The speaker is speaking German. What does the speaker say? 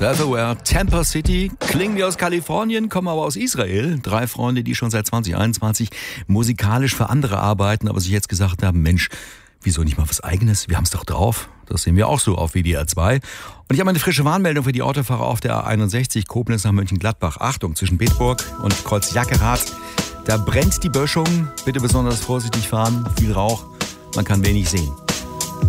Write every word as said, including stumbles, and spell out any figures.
Self-Aware, Tampa City, klingen wie aus Kalifornien, kommen aber aus Israel. Drei Freunde, die schon seit zwanzig einundzwanzig musikalisch für andere arbeiten, aber sich jetzt gesagt haben, Mensch, wieso nicht mal was Eigenes? Wir haben es doch drauf. Das sehen wir auch so auf W D R zwei. Und ich habe eine frische Warnmeldung für die Autofahrer auf der A einundsechzig, Koblenz nach Mönchengladbach. Achtung, zwischen Bitburg und Kreuz-Jackerath. Da brennt die Böschung. Bitte besonders vorsichtig fahren, viel Rauch. Man kann wenig sehen.